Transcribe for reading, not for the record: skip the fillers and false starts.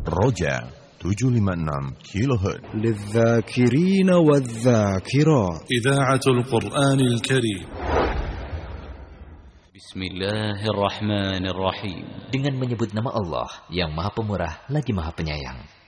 Roja 756 kHz. للذاكرين والذاكرات. إذاعة القرآن الكريم. Bismillahirrahmanirrahim. Dengan menyebut nama Allah yang Maha Pemurah lagi Maha Penyayang.